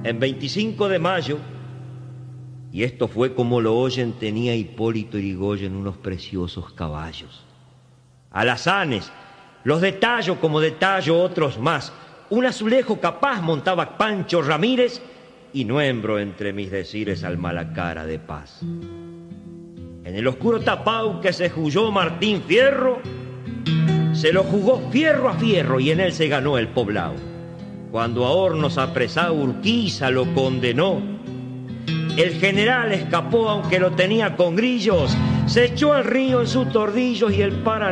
En 25 de mayo, y esto fue como lo oyen, tenía Hipólito Yrigoyen unos preciosos caballos. Alazanes, los de tallo como de tallo otros más. Un azulejo capaz montaba Pancho Ramírez, y nuembro entre mis decires al Malacara de Paz. En el oscuro tapau que se jugó Martín Fierro, se lo jugó fierro a fierro y en él se ganó el poblado. Cuando a Hornos apresado Urquiza lo condenó, el general escapó aunque lo tenía con grillos, se echó al río en sus tordillos y el Paraná